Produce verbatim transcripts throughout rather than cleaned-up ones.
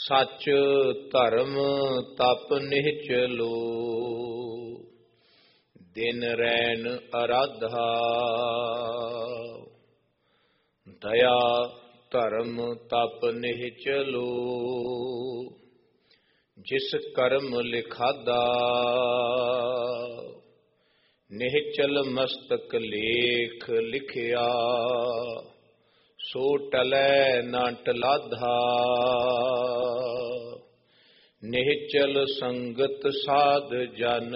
ਸੱਚ ਧਰਮ ਤਪ ਨਿਹਚਲੋ, ਦਿਨ ਰੈਨ ਅਰਾਧਾ। ਦਇਆ ਧਰਮ ਤਪ ਨਿਹਚਲੋ, ਜਿਸ ਕਰਮ ਲਿਖਾਦਾ। ਨਿਹਚਲ ਮਸਤਕ ਲੇਖ ਲਿਖਿਆ, ਸੋ ਟਲੈ ਨਾ ਟਲਾਧਾ। ਨਿਹਚਲ ਸੰਗਤ ਸਾਧ ਜਨ,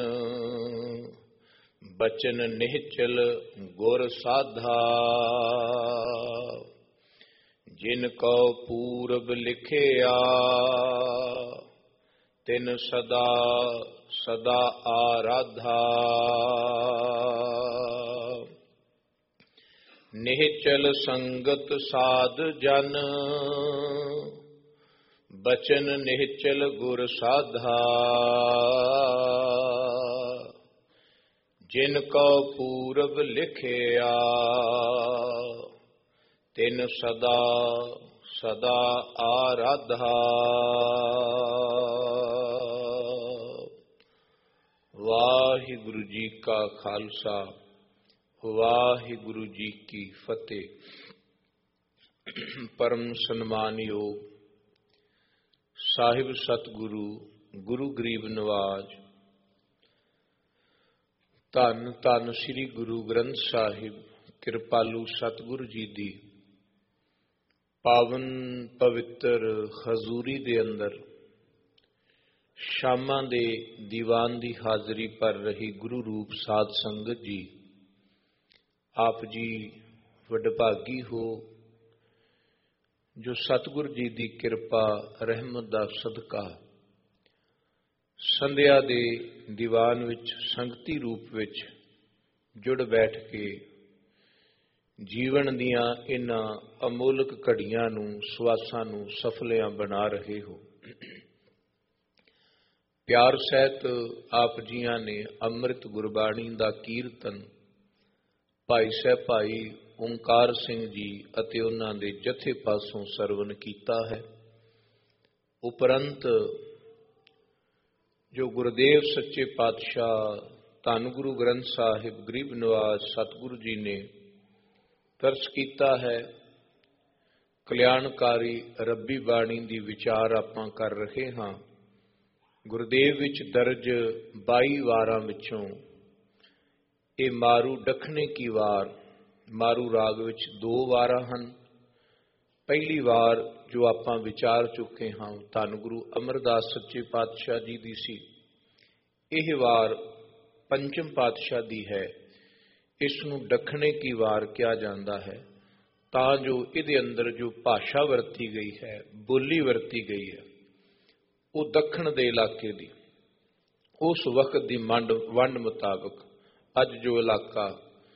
ਬਚਨ ਨਿਹਚਲ ਗੁਰ ਸਾਧਾ। ਜਿਨ ਕੋ ਪੂਰਬ ਲਿਖਿਆ, ਤਿਨ ਸਦਾ ਸਦਾ ਆਰਾਧਾ। ਨਿਹਚਲ ਸੰਗਤ ਸਾਧ ਜਨ, ਬਚਨ ਨਿਹਚਲ ਗੁਰ ਸਾਧਾ। ਜਿਨ ਕੋ ਪੂਰਬ ਲਿਖਿਆ, ਤਿਨ ਸਦਾ ਸਦਾ ਆਰਾਧਾ। ਵਾਹਿਗੁਰੂ ਜੀ ਕਾ ਖਾਲਸਾ, ਵਾਹਿਗੁਰੂ ਜੀ ਕੀ ਫਤਿਹ। ਪਰਮ ਸਨਮਾਨਯੋਗ ਸਾਹਿਬ ਸਤਿਗੁਰੂ ਗੁਰੂ ਗਰੀਬ ਨਵਾਜ, ਧੰਨ ਧੰਨ ਸ੍ਰੀ ਗੁਰੂ ਗ੍ਰੰਥ ਸਾਹਿਬ ਕਿਰਪਾਲੂ ਸਤਿਗੁਰੂ ਜੀ ਦੀ ਪਾਵਨ ਪਵਿੱਤਰ ਹਜ਼ੂਰੀ ਦੇ ਅੰਦਰ ਸ਼ਾਮਾਂ ਦੇ ਦੀਵਾਨ ਦੀ ਹਾਜ਼ਰੀ ਭਰ ਰਹੀ ਗੁਰੂ ਰੂਪ ਸਾਧ ਸੰਗਤ ਜੀ, ਆਪ ਜੀ ਵਡਭਾਗੀ ਹੋ ਜੋ ਸਤਿਗੁਰੂ ਜੀ ਦੀ ਕਿਰਪਾ ਰਹਿਮਤ ਦਾ ਸਦਕਾ ਸੰਧਿਆ ਦੇ ਦੀਵਾਨ ਵਿੱਚ ਸੰਗਤੀ ਰੂਪ ਵਿੱਚ ਜੁੜ ਬੈਠ ਕੇ ਜੀਵਨ ਦੀਆਂ ਇਹਨਾਂ ਅਮੋਲਕ ਘੜੀਆਂ ਨੂੰ, ਸਵਾਸਾਂ ਨੂੰ ਸਫਲਿਆਂ ਬਣਾ ਰਹੇ ਹੋ। ਪਿਆਰ ਸਹਿਤ ਆਪ ਜੀਆਂ ਨੇ ਅੰਮ੍ਰਿਤ ਗੁਰਬਾਣੀ ਦਾ ਕੀਰਤਨ ਭਾਈ ਸਾਹਿਬ ਭਾਈ ਓਂਕਾਰ ਸਿੰਘ ਜੀ ਅਤੇ ਉਹਨਾਂ ਦੇ ਜਥੇ ਪਾਸੋਂ ਸਰਵਨ ਕੀਤਾ ਹੈ। ਉਪਰੰਤ ਜੋ ਗੁਰਦੇਵ ਸੱਚੇ ਪਾਤਸ਼ਾਹ ਧੰਨ ਗੁਰੂ ਗ੍ਰੰਥ ਸਾਹਿਬ ਗਰੀਬ ਨਵਾਜ ਸਤਿਗੁਰੂ ਜੀ ਨੇ ਤਰਸ ਕੀਤਾ ਹੈ, ਕਲਿਆਣਕਾਰੀ ਰੱਬੀ ਬਾਣੀ ਦੀ ਵਿਚਾਰ ਆਪਾਂ ਕਰ ਰਹੇ ਹਾਂ। ਗੁਰਦੇਵ ਵਿੱਚ ਦਰਜ ਬਾਈ ਵਾਰਾਂ ਵਿੱਚੋਂ ਇਹ ਮਾਰੂ ਦੱਖਣੇ ਕੀ ਵਾਰ, ਮਾਰੂ ਰਾਗ ਵਿੱਚ ਦੋ ਵਾਰਾਂ ਹਨ। ਪਹਿਲੀ ਵਾਰ ਜੋ ਆਪਾਂ ਵਿਚਾਰ ਚੁੱਕੇ ਹਾਂ ਧੰਨ ਗੁਰੂ ਅਮਰਦਾਸ ਸੱਚੇ ਪਾਤਸ਼ਾਹ ਜੀ ਦੀ ਸੀ। ਇਹ ਵਾਰ ਪੰਚਮ ਪਾਤਸ਼ਾਹ ਦੀ ਹੈ। ਇਸ ਨੂੰ ਦੱਖਣੇ ਕੀ ਵਾਰ ਕਿਹਾ ਜਾਂਦਾ ਹੈ ਤਾਂ ਜੋ ਇਹਦੇ ਅੰਦਰ ਜੋ ਭਾਸ਼ਾ ਵਰਤੀ ਗਈ ਹੈ, ਬੋਲੀ ਵਰਤੀ ਗਈ ਹੈ, ਉਹ ਦੱਖਣ ਦੇ ਇਲਾਕੇ ਦੀ, ਉਸ ਵਕਤ ਦੀ ਮੰਡ ਵੰਡ ਮੁਤਾਬਕ ਅੱਜ ਜੋ ਇਲਾਕਾ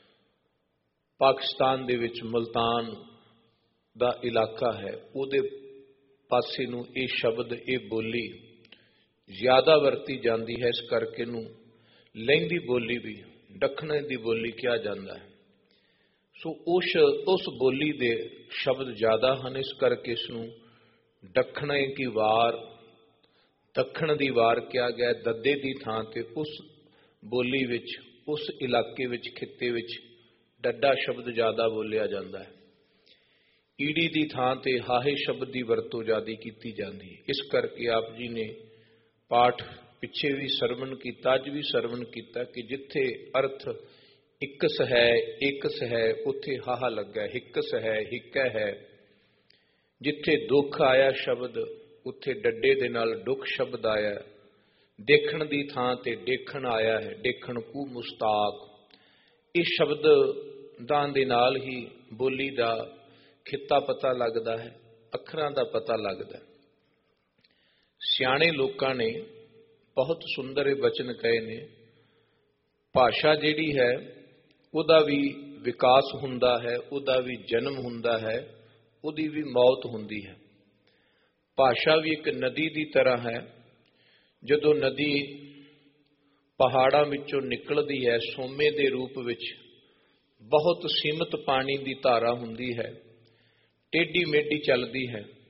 ਪਾਕਿਸਤਾਨ ਦੇ ਵਿੱਚ ਮੁਲਤਾਨ ਦਾ ਇਲਾਕਾ ਹੈ, ਉਹਦੇ ਪਾਸੇ ਨੂੰ ਇਹ ਸ਼ਬਦ, ਇਹ ਬੋਲੀ ਜ਼ਿਆਦਾ ਵਰਤੀ ਜਾਂਦੀ ਹੈ। ਇਸ ਕਰਕੇ ਨੂੰ ਲਹਿੰਦੀ ਬੋਲੀ ਵੀ ਦੱਖਣੇ ਦੀ ਬੋਲੀ ਕਿਹਾ ਜਾਂਦਾ ਹੈ। ਸੋ ਉਸ ਉਸ ਬੋਲੀ ਦੇ ਸ਼ਬਦ ਜ਼ਿਆਦਾ ਹਨ, ਇਸ ਕਰਕੇ ਇਸ ਨੂੰ ਦੱਖਣੇ ਕੀ ਵਾਰ, ਦੱਖਣ ਦੀ ਵਾਰ ਕਿਹਾ ਗਿਆ। ਦੱਦੇ ਦੀ ਥਾਂ ਤੇ ਉਸ ਬੋਲੀ ਵਿੱਚ, ਉਸ ਇਲਾਕੇ ਵਿੱਚ, ਖਿੱਤੇ ਵਿੱਚ ਡੱਡਾ ਸ਼ਬਦ ਜ਼ਿਆਦਾ ਬੋਲਿਆ ਜਾਂਦਾ ਹੈ। ਈੜੀ ਦੀ ਥਾਂ ਤੇ ਹਾਹੇ ਸ਼ਬਦ ਦੀ ਵਰਤੋਂ ਜ਼ਿਆਦਾ ਕੀਤੀ ਜਾਂਦੀ ਹੈ। ਇਸ ਕਰਕੇ ਆਪ ਜੀ ਨੇ ਪਾਠ ਪਿੱਛੇ ਵੀ ਸਰਵਣ ਕੀਤਾ, ਅੱਜ ਵੀ ਸਰਵਣ ਕੀਤਾ ਕਿ ਜਿੱਥੇ ਅਰਥ ਇਕਸ ਹੈ, ਇਕਸ ਹੈ, ਉੱਥੇ ਹਾਹਾ ਲੱਗਾ, ਹਿੱਕਸ ਹੈ, ਹਿੱਕਾ ਹੈ। ਜਿੱਥੇ ਦੁੱਖ ਆਇਆ ਸ਼ਬਦ, ਉੱਥੇ ਡੱਡੇ ਦੇ ਨਾਲ ਦੁੱਖ ਸ਼ਬਦ ਆਇਆ। ਦੇਖਣ ਦੀ ਥਾਂ ਤੇ ਦੇਖਣ ਆਇਆ ਹੈ, ਦੇਖਣ ਕੂ ਮੁਸਤਾਕ। ਇਹ ਸ਼ਬਦਾਂ ਦੇ ਨਾਲ ਹੀ ਬੋਲੀ ਦਾ ਖਿੱਤਾ ਪਤਾ ਲੱਗਦਾ ਹੈ, ਅੱਖਰਾਂ ਦਾ ਪਤਾ ਲੱਗਦਾ। ਸਿਆਣੇ ਲੋਕਾਂ ਨੇ ਬਹੁਤ ਸੁੰਦਰ ਇਹ ਬਚਨ ਕਹੇ ਨੇ। ਭਾਸ਼ਾ ਜਿਹੜੀ ਹੈ ਉਹਦਾ ਵੀ ਵਿਕਾਸ ਹੁੰਦਾ ਹੈ, ਉਹਦਾ ਵੀ ਜਨਮ ਹੁੰਦਾ ਹੈ, ਉਹਦੀ ਵੀ ਮੌਤ ਹੁੰਦੀ ਹੈ। ਭਾਸ਼ਾ ਵੀ ਇੱਕ ਨਦੀ ਦੀ ਤਰ੍ਹਾਂ ਹੈ। ਜਦੋਂ ਨਦੀ ਪਹਾੜਾਂ ਵਿੱਚੋਂ ਨਿਕਲਦੀ ਹੈ ਸੋਮੇ ਦੇ ਰੂਪ ਵਿੱਚ, ਬਹੁਤ ਸੀਮਤ ਪਾਣੀ ਦੀ ਧਾਰਾ ਹੁੰਦੀ ਹੈ, ਟੇਢੀ ਮੇਢੀ ਚੱਲਦੀ ਹੈ।